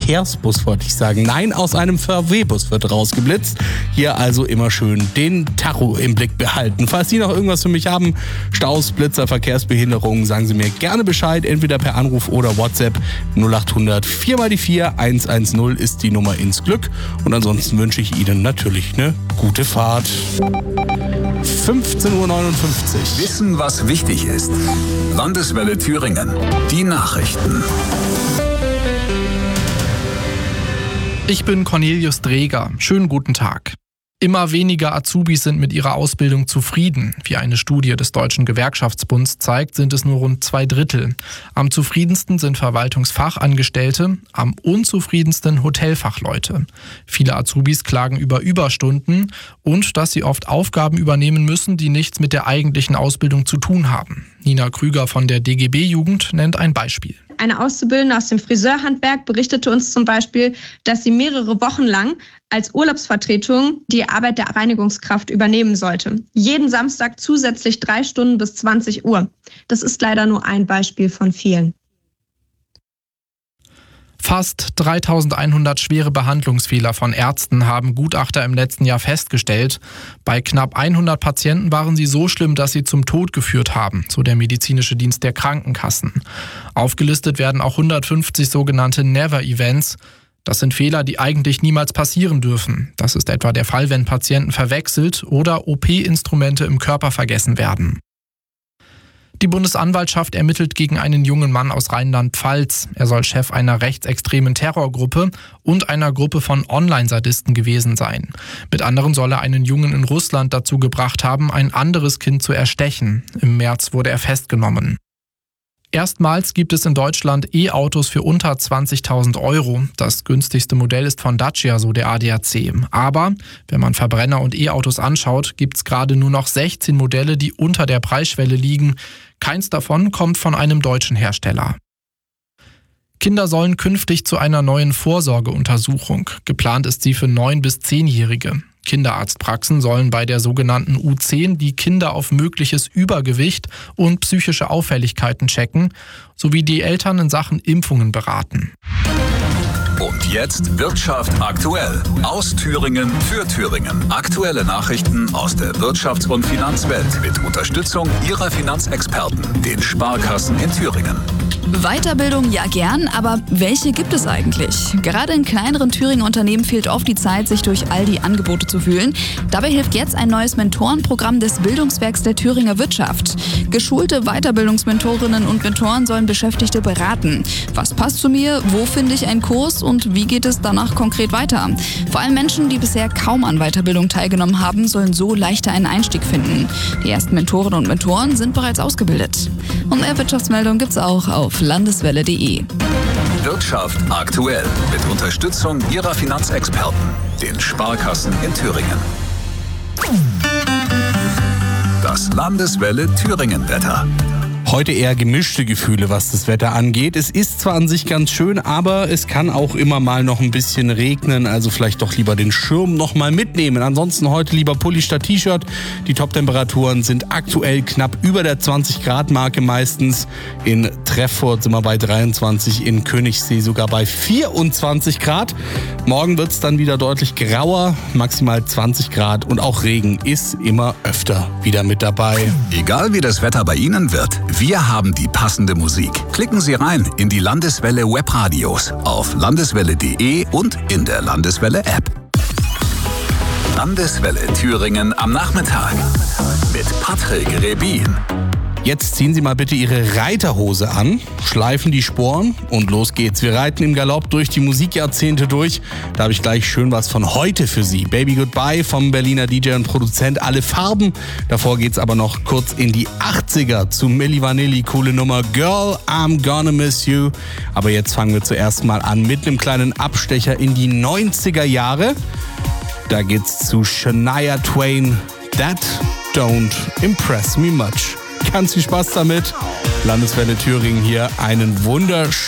Verkehrsbus, wollte ich sagen. Nein, aus einem VW-Bus wird rausgeblitzt. Hier also immer schön den Tacho im Blick behalten. Falls Sie noch irgendwas für mich haben, Staus, Blitzer, Verkehrsbehinderungen, sagen Sie mir gerne Bescheid, entweder per Anruf oder WhatsApp. 0800 4x4 110 ist die Nummer ins Glück. Und ansonsten wünsche ich Ihnen natürlich eine gute Fahrt. 15.59 Uhr. Wissen, was wichtig ist. Landeswelle Thüringen. Die Nachrichten. Ich bin Cornelius Dreger. Schönen guten Tag. Immer weniger Azubis sind mit ihrer Ausbildung zufrieden. Wie eine Studie des Deutschen Gewerkschaftsbunds zeigt, sind es nur rund 2/3. Am zufriedensten sind Verwaltungsfachangestellte, am unzufriedensten Hotelfachleute. Viele Azubis klagen über Überstunden und dass sie oft Aufgaben übernehmen müssen, die nichts mit der eigentlichen Ausbildung zu tun haben. Nina Krüger von der DGB-Jugend nennt ein Beispiel. Eine Auszubildende aus dem Friseurhandwerk berichtete uns zum Beispiel, dass sie mehrere Wochen lang als Urlaubsvertretung die Arbeit der Reinigungskraft übernehmen sollte. Jeden Samstag zusätzlich 3 Stunden bis 20 Uhr. Das ist leider nur ein Beispiel von vielen. Fast 3.100 schwere Behandlungsfehler von Ärzten haben Gutachter im letzten Jahr festgestellt. Bei knapp 100 Patienten waren sie so schlimm, dass sie zum Tod geführt haben, so der medizinische Dienst der Krankenkassen. Aufgelistet werden auch 150 sogenannte Never-Events. Das sind Fehler, die eigentlich niemals passieren dürfen. Das ist etwa der Fall, wenn Patienten verwechselt oder OP-Instrumente im Körper vergessen werden. Die Bundesanwaltschaft ermittelt gegen einen jungen Mann aus Rheinland-Pfalz. Er soll Chef einer rechtsextremen Terrorgruppe und einer Gruppe von Online-Sadisten gewesen sein. Mit anderen soll er einen Jungen in Russland dazu gebracht haben, ein anderes Kind zu erstechen. Im März wurde er festgenommen. Erstmals gibt es in Deutschland E-Autos für unter 20.000 Euro. Das günstigste Modell ist von Dacia, so der ADAC. Aber wenn man Verbrenner und E-Autos anschaut, gibt es gerade nur noch 16 Modelle, die unter der Preisschwelle liegen. Keins davon kommt von einem deutschen Hersteller. Kinder sollen künftig zu einer neuen Vorsorgeuntersuchung. Geplant ist sie für 9- bis 10-Jährige. Kinderarztpraxen sollen bei der sogenannten U10 die Kinder auf mögliches Übergewicht und psychische Auffälligkeiten checken, sowie die Eltern in Sachen Impfungen beraten. Und jetzt Wirtschaft aktuell. Aus Thüringen für Thüringen. Aktuelle Nachrichten aus der Wirtschafts- und Finanzwelt mit Unterstützung Ihrer Finanzexperten, den Sparkassen in Thüringen. Weiterbildung ja gern, aber welche gibt es eigentlich? Gerade in kleineren Thüringer Unternehmen fehlt oft die Zeit, sich durch all die Angebote zu wühlen. Dabei hilft jetzt ein neues Mentorenprogramm des Bildungswerks der Thüringer Wirtschaft. Geschulte Weiterbildungsmentorinnen und Mentoren sollen Beschäftigte beraten. Was passt zu mir? Wo finde ich einen Kurs? Und wie geht es danach konkret weiter? Vor allem Menschen, die bisher kaum an Weiterbildung teilgenommen haben, sollen so leichter einen Einstieg finden. Die ersten Mentorinnen und Mentoren sind bereits ausgebildet. Und mehr Wirtschaftsmeldungen gibt's auch auf landeswelle.de. Wirtschaft aktuell mit Unterstützung Ihrer Finanzexperten, den Sparkassen in Thüringen. Das Landeswelle Thüringen-Wetter. Heute eher gemischte Gefühle, was das Wetter angeht. Es ist zwar an sich ganz schön, aber es kann auch immer mal noch ein bisschen regnen. Also vielleicht doch lieber den Schirm noch mal mitnehmen. Ansonsten heute lieber Pulli statt T-Shirt. Die Top-Temperaturen sind aktuell knapp über der 20-Grad-Marke meistens. In Treffort sind wir bei 23, in Königssee sogar bei 24 Grad. Morgen wird es dann wieder deutlich grauer, maximal 20 Grad. Und auch Regen ist immer öfter wieder mit dabei. Egal wie das Wetter bei Ihnen wird, wir haben die passende Musik. Klicken Sie rein in die Landeswelle Webradios auf landeswelle.de und in der Landeswelle App. Landeswelle Thüringen am Nachmittag mit Patrick Rebin. Jetzt ziehen Sie mal bitte Ihre Reiterhose an, schleifen die Sporen und los geht's. Wir reiten im Galopp durch die Musikjahrzehnte durch. Da habe ich gleich schön was von heute für Sie. Baby Goodbye vom Berliner DJ und Produzent Alle Farben. Davor geht's aber noch kurz in die 80er zu Milli Vanilli. Coole Nummer Girl, I'm Gonna Miss You. Aber jetzt fangen wir zuerst mal an mit einem kleinen Abstecher in die 90er Jahre. Da geht's zu Shania Twain. That don't impress me much. Ganz viel Spaß damit. Landeswelle Thüringen hier einen wunderschönen